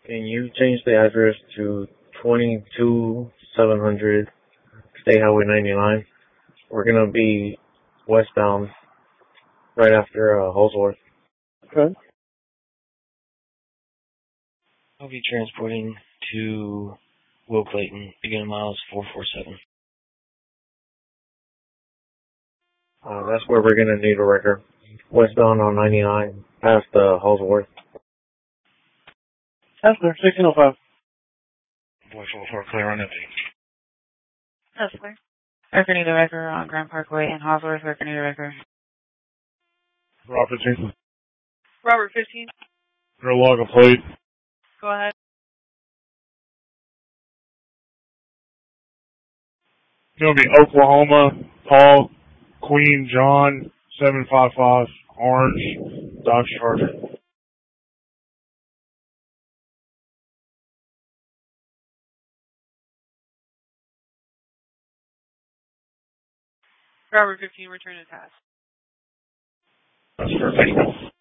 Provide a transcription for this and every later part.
Can you change the address to 22700 State Highway 99? We're gonna be westbound right after Holsworth. Okay. I'll be transporting to Will Clayton, beginning miles 447. That's where we're gonna need a record. Westbound on 99, past Holsworth. That's clear. 1605. Boy 44, clear on empty. That's clear. Record need a record on Grand Parkway and Hawthorne. Record need a record. Robert 15. Robert 15. Girl log a plate. Go ahead. It's going to be Oklahoma, Paul, Queen, John, 755, Orange, Dodge Charger. Robert 15, return to task. That's perfect.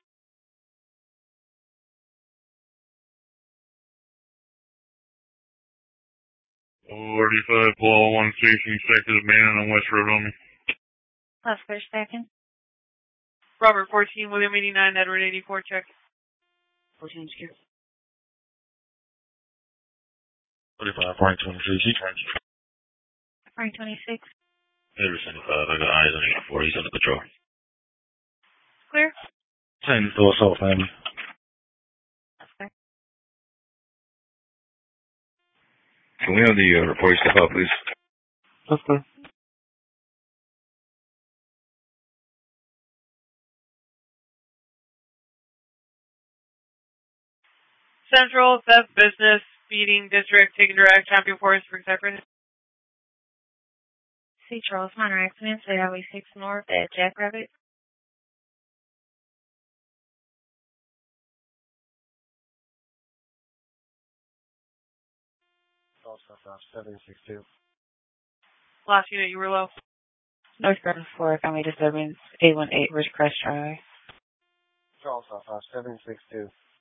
45 Paul, 1 station, second abandoned on West Road on me. That's clear, second. Robert 14, William 89, Edward 84, check. 14 secure. 45, Frank 26, he's Frank. Frank 26. Edward 75, I got eyes on 84, he's under control. Clear. 10, full assault family. That's clear. Can we have the report step out, please? That's clear. Central, theft, business, speeding, district, taking direct, champion force, for separate. See Charles, minor accident, State Highway 6 North at Jackrabbit. Charles 762. Last unit, you were low. North Garden 4, family disturbance, 818 Ridgecrest Drive. Charles 762.